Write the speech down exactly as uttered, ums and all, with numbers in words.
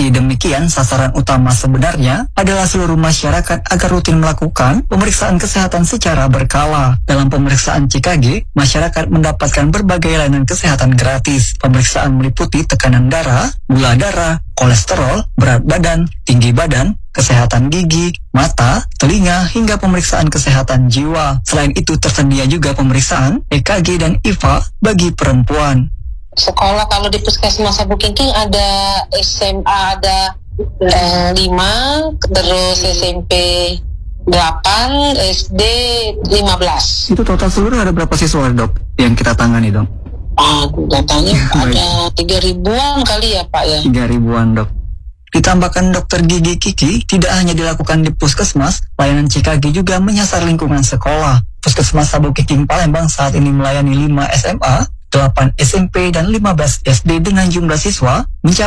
Meski demikian, sasaran utama sebenarnya adalah seluruh masyarakat agar rutin melakukan pemeriksaan kesehatan secara berkala. Dalam pemeriksaan C K G, masyarakat mendapatkan berbagai layanan kesehatan gratis. Pemeriksaan meliputi tekanan darah, gula darah, kolesterol, berat badan, tinggi badan, kesehatan gigi, mata, telinga, hingga pemeriksaan kesehatan jiwa. Selain itu tersedia juga pemeriksaan E K G dan I V A bagi perempuan. Sekolah kalau di Puskesmas Sabukingking ada S M A ada eh, lima, terus S M P delapan, S D lima belas. Itu total seluruh ada berapa siswa, Dok, yang kita tangani, Dok? Ah, datanya ada tiga ribuan kali ya, Pak ya. Tiga ribuan, Dok. Ditambahkan dokter gigi Kiki tidak hanya dilakukan di Puskesmas, layanan C K G juga menyasar lingkungan sekolah. Puskesmas Sabukingking Palembang saat ini melayani lima S M A, delapan S M P dan lima belas S D dengan jumlah siswa mencapai